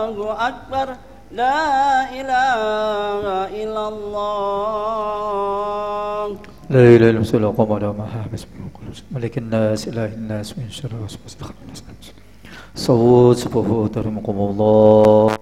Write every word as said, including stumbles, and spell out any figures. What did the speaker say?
الله أكبر لا إله إلا الله لا إله إلا الله قام على ما حافظ ملك الناس إله الناس من شر وسوسة الخناس صوت صفوف ترحمكم الله